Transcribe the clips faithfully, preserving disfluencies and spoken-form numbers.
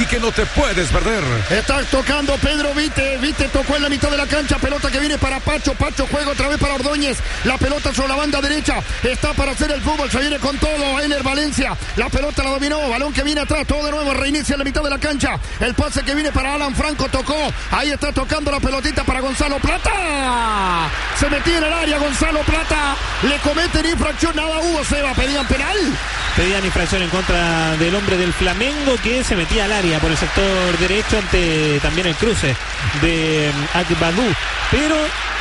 y que no te puedes perder. Está tocando Pedro Vite. Vite tocó en la mitad de la cancha. Pelota que viene para Pacho. Pacho juega otra vez para Ordóñez. La pelota sobre la banda derecha. Está para hacer el fútbol. Se viene con todo. Ener Valencia. La pelota la dominó. Balón que viene atrás. Todo de nuevo. Reinicia en la mitad de la cancha. El pase que viene para Alan Franco. Tocó. Ahí está tocando la pelotita para Gonzalo Plata. Se metía en el área Gonzalo Plata. Le cometen infracción. Nada hubo, Seba. Pedían penal. Pedían infracción en contra del hombre del Flamengo que se metía al área por el sector derecho ante también el cruce de Agbadou. Pero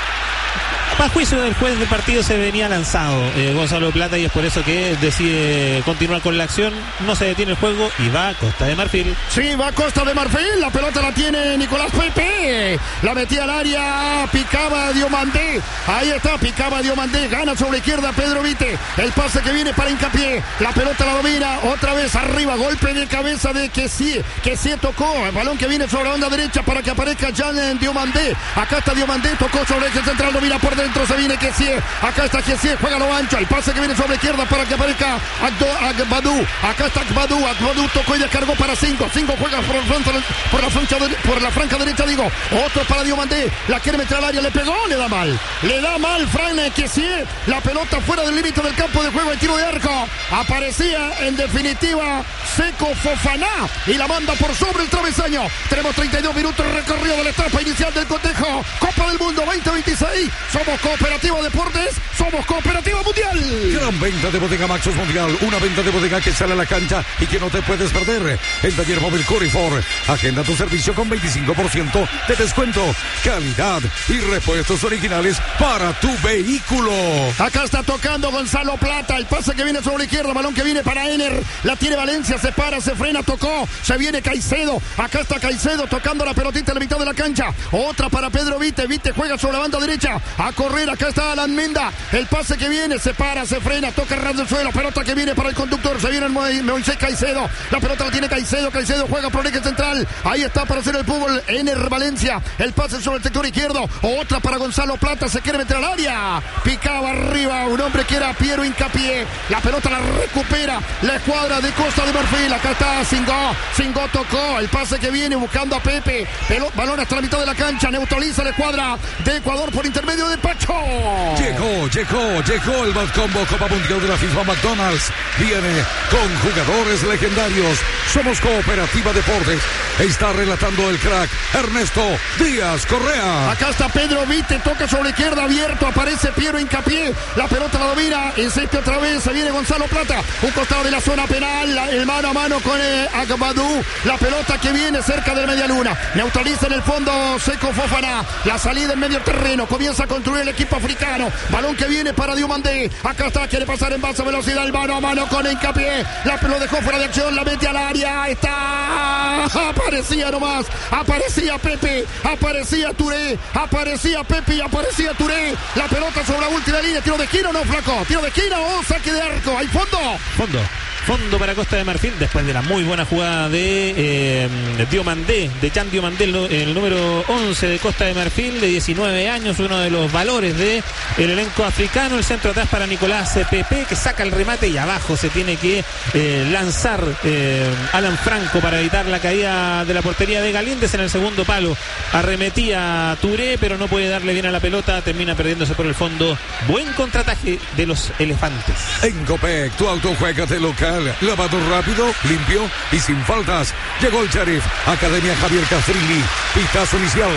a juicio del juez del partido se venía lanzado eh, Gonzalo Plata y es por eso que decide continuar con la acción. No se detiene el juego y va a Costa de Marfil. Sí, va a Costa de Marfil. La pelota la tiene Nicolás Pepe. La metía al área. Picaba Diomandé. Ahí está, picaba Diomandé. Gana sobre la izquierda Pedro Vite. El pase que viene para Hincapié. La pelota la domina. Otra vez arriba. Golpe de cabeza de Kessie. Kessie tocó. El balón que viene sobre la banda derecha para que aparezca Jan Diomandé. Acá está Diomandé. Tocó sobre el eje central. Domina por dentro. Se viene Kessie, acá está Kessie, juega lo ancho, el pase que viene sobre la izquierda para que aparezca Agbadou, acá está Agbadou, Agbadou tocó y descargó para cinco, cinco juega por, por, la franja de, por la franja derecha, digo, otro para Diomandé, la quiere meter al área, le pegó, le da mal, le da mal Fran Kessie, la pelota fuera del límite del campo de juego, el tiro de arco, aparecía en definitiva Seco Fofana y la manda por sobre el travesaño. Tenemos treinta y dos minutos recorrido de la etapa inicial del cotejo, Copa del Mundo veinte veintiséis, somos Cooperativa Deportes, somos Cooperativa Mundial. Gran venta de Bodega Maxus Mundial, una venta de bodega que sale a la cancha y que no te puedes perder. El taller móvil Corifor, agenda tu servicio con veinticinco por ciento de descuento, calidad y repuestos originales para tu vehículo. Acá está tocando Gonzalo Plata, el pase que viene sobre la izquierda, balón que viene para Ener, la tiene Valencia, se para, se frena, tocó, se viene Caicedo, acá está Caicedo tocando la pelotita en la mitad de la cancha, otra para Pedro Vite, Vite juega sobre la banda derecha, a correr, acá está Alan Menda, el pase que viene, se para, se frena, toca el ras del suelo, pelota que viene para el conductor, se viene el Moisés Caicedo, la pelota la tiene Caicedo, Caicedo juega por el eje central, ahí está para hacer el fútbol Ener Valencia, el pase sobre el sector izquierdo, otra para Gonzalo Plata, se quiere meter al área, picaba arriba, un hombre que era Piero Hincapié, la pelota la recupera, la escuadra de Costa de Marfil, acá está Singó, Singó tocó, el pase que viene buscando a Pepe, Pelo, balón hasta la mitad de la cancha, neutraliza la escuadra de Ecuador por intermedio de Pacho. Llegó, llegó, llegó el Bad Combo Copa Mundial de la FIFA McDonald's. Viene con jugadores legendarios. Somos Cooperativa Deportes. Está relatando el crack Ernesto Díaz Correa. Acá está Pedro Vite, toca sobre la izquierda, abierto, aparece Piero Hincapié, la pelota la domina, insiste otra vez, se viene Gonzalo Plata, un costado de la zona penal, la, el mano a mano con eh, Agbadou, la pelota que viene cerca de la media luna, neutraliza en el fondo Seco Fofana, la salida en medio terreno, comienza a construir el equipo africano, balón que viene para Diomandé, acá está, quiere pasar en base a velocidad, el mano a mano con Hincapié, la lo dejó fuera de acción, la mete al área, está, aparecía nomás, aparecía Pepe, aparecía Touré, aparecía Pepe y aparecía Touré, la pelota sobre la última línea, tiro de esquina o no, flaco, tiro de esquina o saque de arco, hay fondo, fondo. Fondo para Costa de Marfil después de la muy buena jugada de eh, Diomandé, de Jan Diomandé, el, el número once de Costa de Marfil, de diecinueve años, uno de los valores del elenco africano. El centro atrás para Nicolás Pepe, que saca el remate y abajo se tiene que eh, lanzar eh, Alan Franco para evitar la caída de la portería de Galíndez. En el segundo palo arremetía Touré, pero no puede darle bien a la pelota, termina perdiéndose por el fondo. Buen contraataque de los elefantes. En Copec, tu auto juega de local, lavado rápido, limpio y sin faltas. Llegó el Sheriff, Academia Javier Castrilli, pitazo inicial.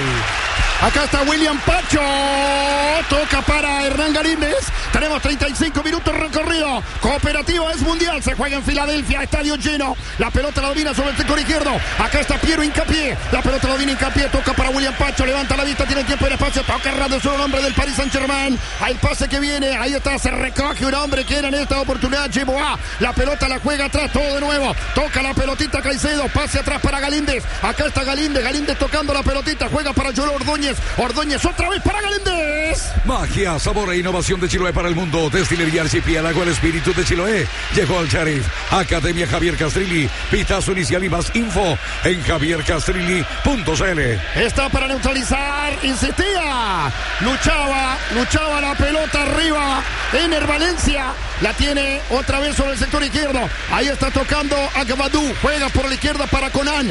Acá está William Pacho, toca para Hernán Galíndez, tenemos treinta y cinco minutos recorrido, Cooperativa es mundial, se juega en Filadelfia, estadio lleno, la pelota la domina sobre el sector izquierdo, acá está Piero Hincapié, la pelota la domina Hincapié, toca para William Pacho, levanta la vista, tiene tiempo y espacio, toca errando sobre el hombre del Paris Saint-Germain, hay pase que viene, ahí está, se recoge un hombre que era en esta oportunidad, Jeboa, la pelota la juega atrás, todo de nuevo, toca la pelotita Caicedo, pase atrás para Galíndez, acá está Galíndez, Galíndez tocando la pelotita, juega para Joel Ordóñez, Ordóñez otra vez para Galíndez. Magia, sabor e innovación de Chiloé para el mundo. Destilería Archipiélago, el espíritu de Chiloé. Llegó al Sheriff, Academia Javier Castrilli, pitazo inicial y más info en javier castrilli punto c l. Está para neutralizar, insistía, luchaba, luchaba la pelota arriba, Ener Valencia, la tiene otra vez sobre el sector izquierdo, ahí está tocando Agbadou, juega por la izquierda para Conan,